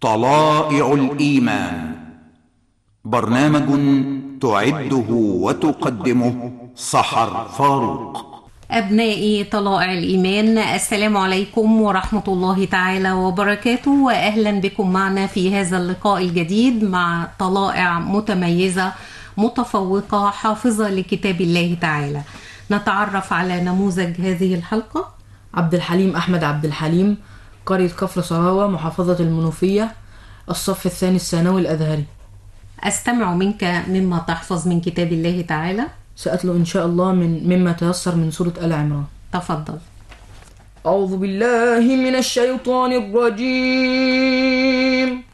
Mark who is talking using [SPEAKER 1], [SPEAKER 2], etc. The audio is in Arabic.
[SPEAKER 1] طلائع الإيمان، برنامج تعده وتقدمه سحر فاروق.
[SPEAKER 2] أبنائي طلائع الإيمان، السلام عليكم ورحمة الله تعالى وبركاته، وأهلا بكم معنا في هذا اللقاء الجديد مع طلائع متميزة متفوقة حافظة لكتاب الله تعالى. نتعرف على نموذج هذه الحلقة.
[SPEAKER 3] عبد الحليم أحمد عبد الحليم، قرية كفر صراوة، محافظة المنوفية، الصف الثاني الثانوي الأزهري.
[SPEAKER 2] أستمع منك مما تحفظ من كتاب الله تعالى.
[SPEAKER 3] سأتلو إن شاء الله مما تيسر من سورة آل عمران.
[SPEAKER 2] تفضل.
[SPEAKER 3] أعوذ بالله من الشيطان الرجيم.